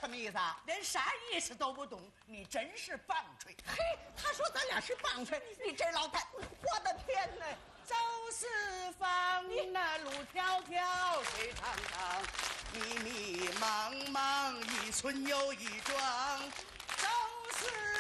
什么意思啊？ 连啥意思都不懂，你真是棒槌！ 嘿，他说咱俩是棒槌，你这老太，我的天哪！ 走四方，那路迢迢，水长长，迷迷茫茫，一村又一庄。走四